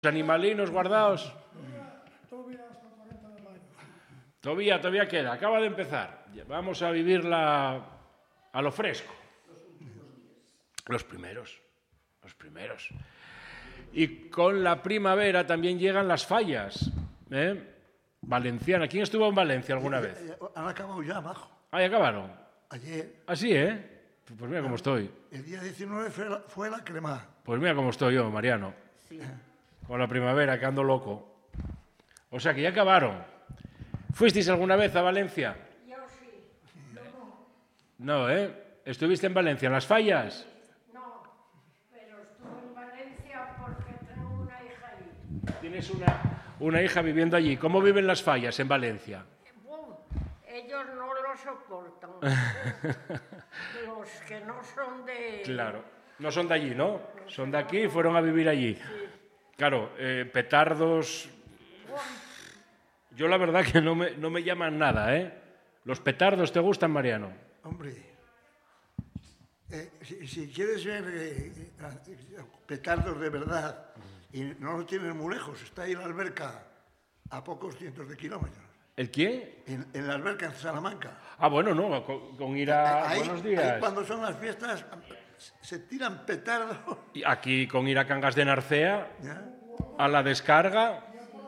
Animalinos guardados. Todavía queda, acaba de empezar. Vamos a vivirla a lo fresco. Los primeros. Y con la primavera también llegan las fallas. Valenciana. ¿Quién estuvo en Valencia alguna vez? Han acabado ya abajo. Ah, ya acabaron. Ayer. Así, Pues mira cómo estoy. El día 19 fue la crema. Pues mira cómo estoy yo, Mariano. Sí. Con la primavera, que ando loco. O sea, que ya acabaron. ¿Fuisteis alguna vez a Valencia? Yo sí. No, ¿Estuviste en Valencia, en las fallas? No, pero estuve en Valencia porque tengo una hija ahí. Tienes una hija viviendo allí. ¿Cómo viven las fallas en Valencia? Ellos no lo soportan. Los que no son de... Claro. No son de allí, ¿no? Son de aquí y fueron a vivir allí. Sí. Claro, petardos... Yo la verdad que no me llaman nada, ¿Los petardos te gustan, Mariano? Hombre, si quieres ver petardos de verdad, y no lo tienes muy lejos, está ahí en la alberca a pocos cientos de kilómetros. ¿El quién? En la alberca en Salamanca. Ah, bueno, no, con ir a... Ahí, Buenos días. ahí cuando son las fiestas se tiran petardos. Y aquí con ir a Cangas de Narcea, ¿Ya? a la descarga,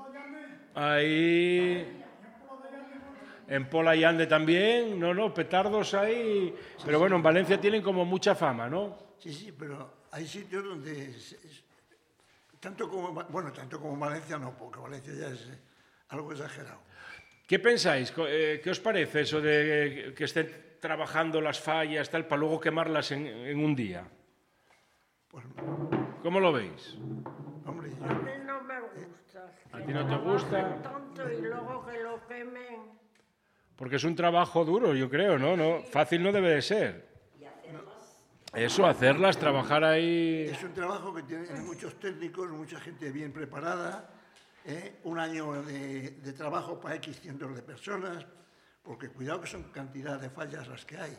ahí... En Pola y Ande también, petardos ahí... Pero bueno, en Valencia tienen como mucha fama, ¿no? Sí, pero hay sitios donde... tanto como Valencia no, porque Valencia ya es algo exagerado. ¿Qué pensáis? ¿Qué os parece eso de que estén trabajando las fallas tal, para luego quemarlas en un día? Pues, ¿Cómo lo veis? hombre, A mí no me gusta. ¿A ti no te gusta? Tanto y luego que lo quemen. Porque es un trabajo duro, yo creo, ¿no? Fácil no debe de ser. Eso, hacerlas, trabajar ahí... es un trabajo que tiene muchos técnicos, mucha gente bien preparada, un año de trabajo para X cientos de personas, porque cuidado que son cantidad de fallas las que hay.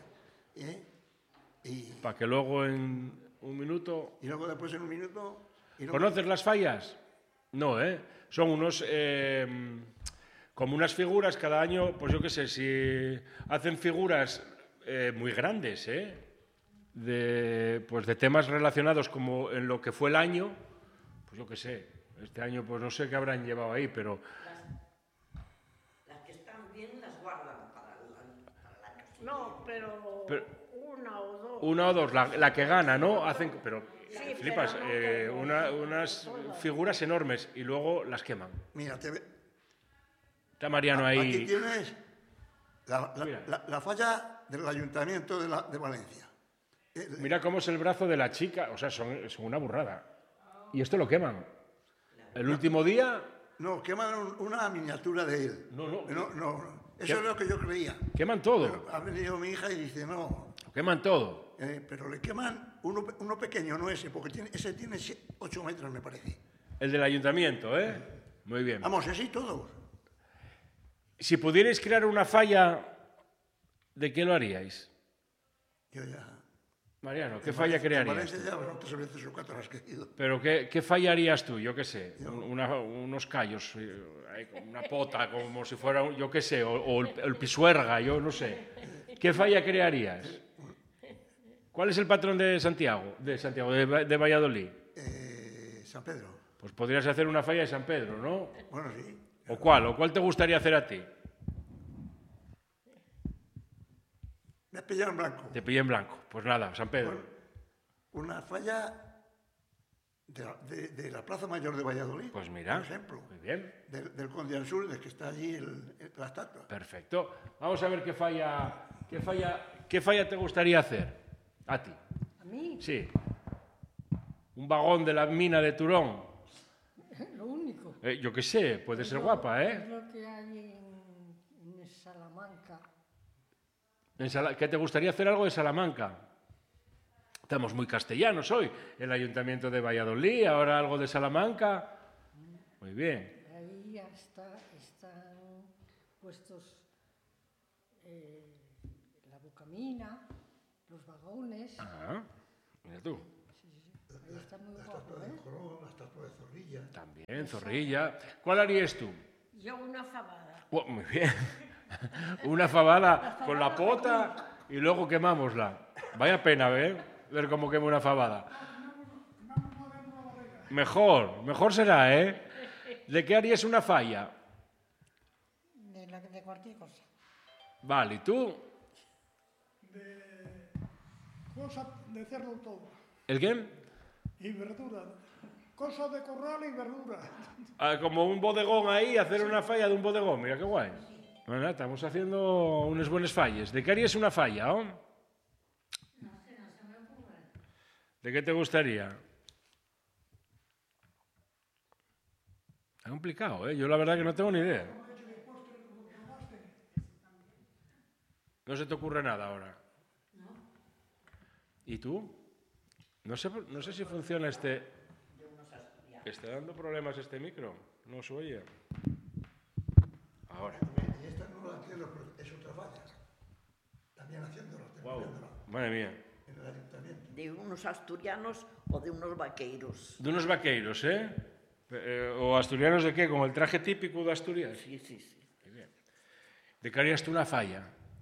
Para que luego en un minuto... Y luego después en un minuto... ¿Conoces las fallas? No, Son unos... como unas figuras cada año, pues yo qué sé, si hacen figuras muy grandes, de temas relacionados como en lo que fue el año, pues yo qué sé, este año pues no sé qué habrán llevado ahí, pero... Las que están bien las guardan para el año. No, pero una o dos. Una o dos, la que gana, ¿no? Hacen, pero Sí, flipas, pero no unas figuras enormes y luego las queman. Mira, Está Mariano ahí. aquí tienes la falla del Ayuntamiento de Valencia. Mira cómo es el brazo de la chica, o sea, son una burrada. Y esto lo queman. El último día... No, queman una miniatura de él. No. Eso es lo que yo creía. Queman todo. Pero ha venido mi hija y dice, no. Lo queman todo. Pero le queman uno pequeño, no ese, porque ese tiene 8 metros, me parece. El del ayuntamiento, Muy bien. Vamos, así todos. Si pudierais crear una falla, ¿de qué lo haríais? Yo ya... Mariano, ¿qué falla crearías? En Valencia ya van 3 veces o 4 las que he ido. Pero ¿qué falla harías tú? Yo qué sé, unos callos, una pota, como si fuera, yo qué sé, o el pisuerga, yo no sé. ¿Qué falla crearías? ¿Cuál es el patrón de Santiago, de Valladolid? San Pedro. Pues podrías hacer una falla de San Pedro, ¿no? Bueno, sí. ¿O cuál te gustaría hacer a ti? Me has pillado en blanco. Te pillé en blanco. Pues nada, San Pedro. Bueno, una falla de la Plaza Mayor de Valladolid. Pues mira, por ejemplo. muy bien. Del Conde Ansur, de que está allí la estatua. Perfecto. Vamos a ver qué falla te gustaría hacer a ti. ¿A mí? Sí. Un vagón de la mina de Turón. Lo único. Yo qué sé, puede ser guapa, Es lo que hay en Salamanca. ¿Qué te gustaría hacer algo de Salamanca? Estamos muy castellanos hoy. El Ayuntamiento de Valladolid, ahora algo de Salamanca. Muy bien. Ahí ya están puestos la bucamina, los vagones. Ajá. Mira tú. Ahí está muy La guapo, estatua de ¿eh? Colón, la estatua de Zorrilla. También, Zorrilla. ¿Cuál harías tú? Yo una fabada. Oh, muy bien. Una fabada con la pota y luego quemámosla. Vaya pena, ver cómo quema una fabada. Mejor será, ¿eh? ¿De qué harías una falla? De cualquier cosa. Vale, ¿y tú? De cosa de cerdo todo. ¿El qué? Y verdura. Cosa de corral y verdura. Ah, como un bodegón ahí, hacer una falla de un bodegón. Mira qué guay. Bueno, estamos haciendo unas buenas fallas. ¿De qué harías una falla, oh? No sé, no se me ocurre. ¿De qué te gustaría? Está complicado, ¿eh? Yo la verdad que no tengo ni idea. No se te ocurre nada ahora. ¿Y tú? No sé si funciona este... ¿Está dando problemas este micro? No se oye. Ahora. Y esta no la entiendo, pero es otra falla. También haciéndola, Wow. terminándola Madre mía. en el ayuntamiento. De unos asturianos o de unos vaqueiros. De unos vaqueiros, ¿eh? ¿O asturianos de qué? ¿Con el traje típico de Asturias? Sí, sí, sí. ¿De qué harías tú una falla?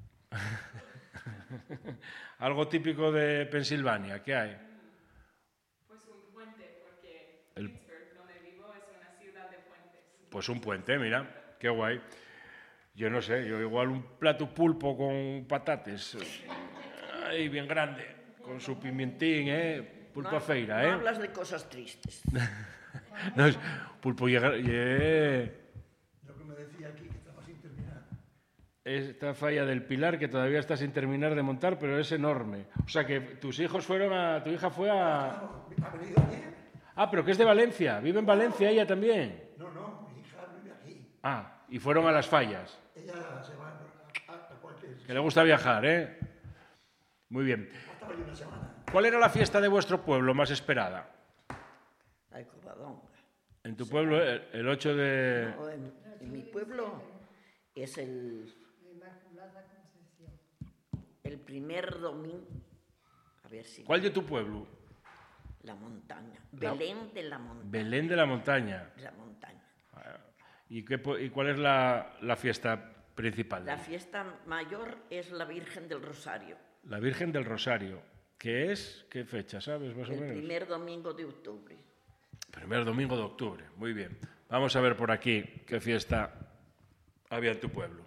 Algo típico de Pensilvania, ¿qué hay? Pues un puente, porque El- Pittsburgh, donde vivo, es una ciudad de puentes. Pues un puente, mira, qué guay. Yo no sé, yo igual un plato pulpo con patates, ahí bien grande, con su pimientín, pulpo a feira, No hablas de cosas tristes. No, pulpo Lo que me decía aquí, que estaba sin terminar. esta falla del Pilar que todavía está sin terminar de montar, pero es enorme. O sea que tus hijos fueron a... Tu hija fue a... ¿Ha venido ayer? Ah, pero que es de Valencia. ¿Vive en Valencia ella también? No, mi hija vive aquí. Ah, y fueron a las fallas. Ella se va a cualquier... Que le gusta viajar, ¿eh? Muy bien. Ha estado allí una semana. ¿Cuál era la fiesta de vuestro pueblo más esperada? Ay, Covadonga. En tu pueblo, el 8 de... No, en mi pueblo es Inmaculada Concepción. el primer domingo. A ver si. ¿Cuál de tu pueblo? La montaña. Belén de la montaña. Belén de la Montaña. La montaña. ¿Y cuál es la fiesta principal? La fiesta mayor es la Virgen del Rosario. La Virgen del Rosario. ¿Qué es? ¿Qué fecha, sabes, más o El menos? primer domingo de octubre. Primer domingo de octubre. Muy bien. Vamos a ver por aquí qué fiesta había en tu pueblo.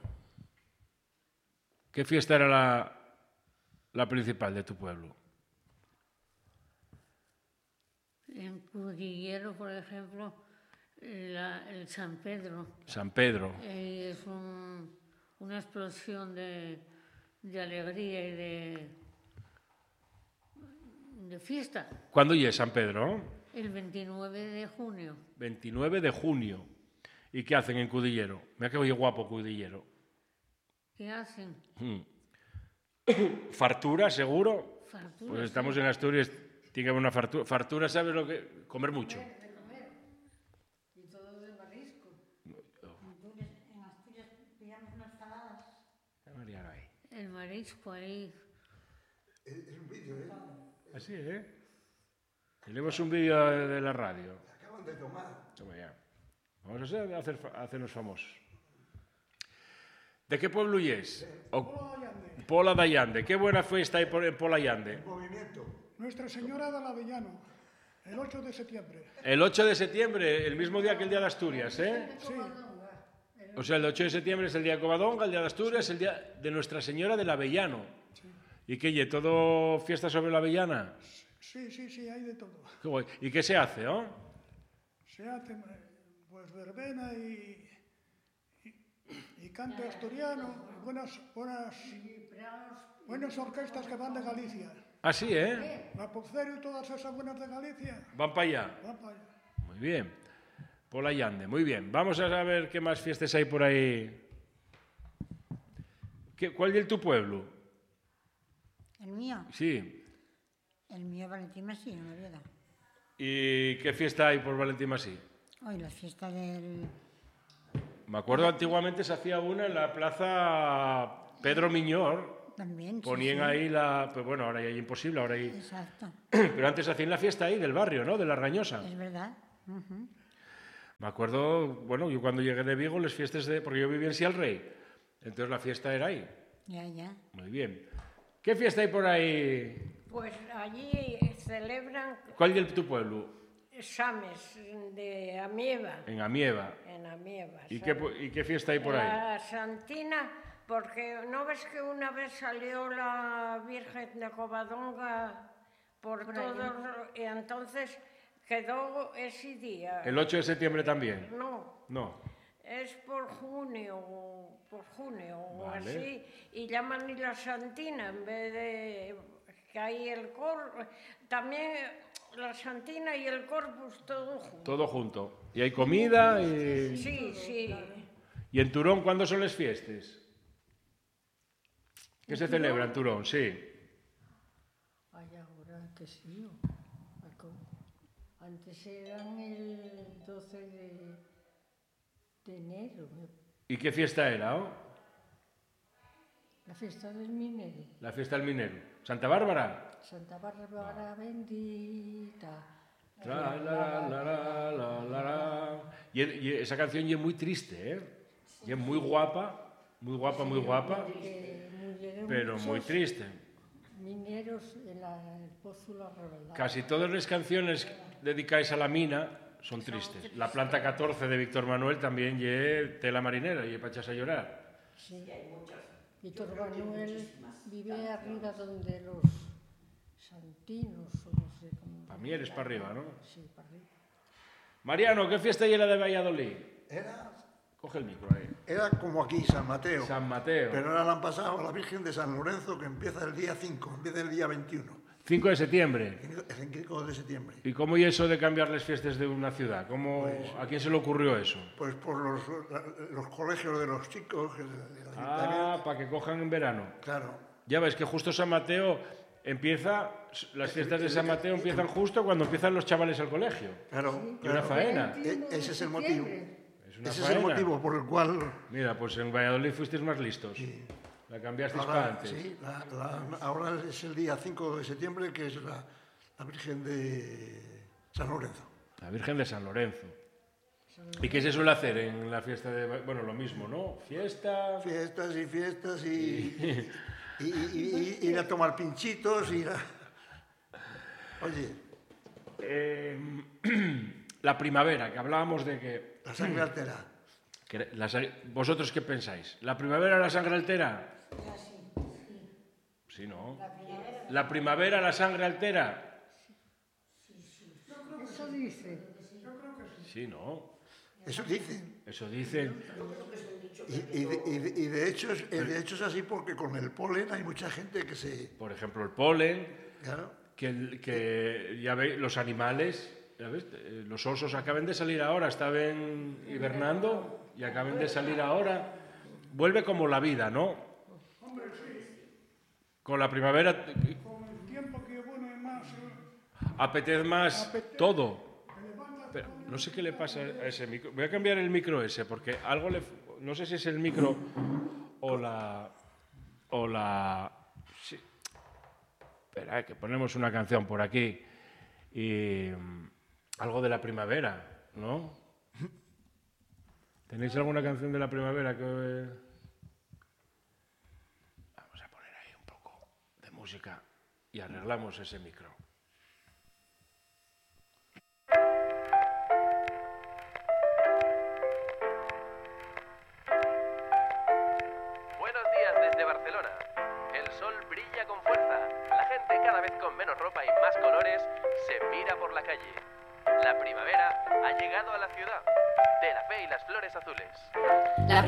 ¿Qué fiesta era la principal de tu pueblo? En Cudillero, por ejemplo, el San Pedro. San Pedro. Es una explosión de alegría y de fiesta. ¿Cuándo es San Pedro? El 29 de junio. 29 de junio. ¿Y qué hacen en Cudillero? Mira que oye guapo Cudillero. ¿Qué hacen? ¿Fartura, seguro? Fartura, Pues sí. estamos en Asturias, tiene que haber una fartura. ¿Fartura sabes lo que...? Comer mucho. Y todo de marisco. En Asturias pillamos unas saladas. El marisco ahí. Es un vídeo, ¿eh? Así, ¿eh? Tenemos un vídeo de la radio. Acaban de tomar. Toma ya. Vamos a hacernos famosos. ¿De qué pueblo es? Pola de Allande. Qué buena fiesta hay en Pola de Allande. Movimiento. Nuestra Señora del Avellano, el 8 de septiembre. El 8 de septiembre, el mismo día que el Día de Asturias, ¿eh? Sí, O sea, el 8 de septiembre es el Día de Covadonga, el Día de Asturias, el Día de Nuestra Señora del Avellano. ¿Y qué, y todo fiesta sobre la Avellana? sí, hay de todo. Qué guay. ¿Y qué se hace, oh? Se hace pues verbena y cante asturiano, buenas orquestas que van de Galicia. Ah, sí, ¿eh? La Poncero y todas esas buenas de Galicia Van para allá. van para allá. Muy bien. Pola de Allande, muy bien. Vamos a ver qué más fiestas hay por ahí. ¿Cuál es tu pueblo? El mío. Sí. El mío Valentín Masí, en Oviedo. ¿Y qué fiesta hay por Valentín Masí? Hoy la fiesta del... Me acuerdo antiguamente se hacía una en la plaza Pedro Miñor, También, sí, Ponían sí. ahí pues bueno, ahora ya es imposible, ahora hay... Exacto, Pero antes hacían la fiesta ahí del barrio, ¿no? De la Rañosa. es verdad. Ujú. Me acuerdo, bueno, yo cuando llegué de Vigo, las fiestas porque yo vivía en Sial Rey, entonces la fiesta era ahí. Ya. Muy bien. ¿Qué fiesta hay por ahí? Pues allí celebran ¿Cuál es tu pueblo? Sames de Amieva. En Amieva. En Amieva. ¿Y ¿sabes? qué fiesta hay por ahí? La Santina, porque ¿no ves que una vez salió la Virgen de Covadonga por todo? Y entonces quedó ese día. ¿El 8 de septiembre también? No, es por junio o Vale. así, y llaman y la Santina en vez de que hay el también la Santina y el Corpus todo junto. Todo junto. ¿Y hay comida? Sí. ¿Y en Turón cuándo son las fiestas? ¿Qué se celebra en Turón? Sí. Ay, ahora que sí. Antes eran el 12 de enero. ¿Y qué fiesta era? La fiesta del minero. La fiesta del minero. ¿Santa Bárbara? Santa Bárbara bendita. La, la, la, la, la, la, la. Y esa canción ya es muy triste, ¿eh? Y es muy guapa, muy guapa, pero muy triste. Mineros en el Pozo La Revelada. Casi todas las canciones dedicadas a la mina son tristes. La planta 14 de Víctor Manuel también es tela marinera y es para echarse a llorar. Sí. Víctor Manuel vive arriba donde los santinos, o no sé cómo. Para mí eres para arriba, ¿no? Sí, para arriba. Mariano, ¿qué fiesta hay la de Valladolid? Coge el micro ahí. Era como aquí, San Mateo. San Mateo. Pero ahora la han pasado a la Virgen de San Lorenzo, que empieza el día 5, en vez del día 21. 5 de septiembre. El 5 de septiembre. ¿Y cómo y eso de cambiar las fiestas de una ciudad? ¿A quién se le ocurrió eso? Pues por los colegios de los chicos. Para que cojan en verano. Claro. Ya ves que justo San Mateo las fiestas de San Mateo empiezan justo cuando empiezan los chavales al colegio. Claro. Y una faena. Ese es el motivo. Ese es el motivo por el cual... Mira, pues en Valladolid fuisteis más listos. Sí. La cambiasteis para antes. Sí, ahora es el día 5 de septiembre, que es la Virgen de San Lorenzo. La Virgen de San Lorenzo. ¿Y qué se suele hacer en la fiesta de... Bueno, lo mismo, ¿no? Fiestas y ir a tomar pinchitos, Oye... la primavera, que hablábamos de que... La sangre altera. ¿Vosotros qué pensáis? ¿La primavera la sangre altera? Sí, ¿no? ¿La primavera la sangre altera? Eso dice. Sí, ¿no? Eso dicen. Eso dicen. Y de hecho es así porque con el polen hay mucha gente que se... Por ejemplo, el polen, Claro. que ya veis, los animales, ya ves, los osos acaban de salir ahora, estaban hibernando y acaban de salir ahora. Vuelve como la vida, ¿no? Hombre, sí. Con la primavera Con el tiempo que bueno y más... apetece más todo. Pero no sé qué le pasa a ese micro. Voy a cambiar el micro ese porque algo le... No sé si es el micro o la... Sí. Espera, que ponemos una canción por aquí y algo de la primavera, ¿no? ¿Tenéis alguna canción de la primavera que... Vamos a poner ahí un poco de música y arreglamos ese micro. Buenos días desde Barcelona. El sol brilla con fuerza. La gente, cada vez con menos ropa y más colores, se mira por la calle. La primavera ha llegado a la ciudad. De la fe y las flores azules. La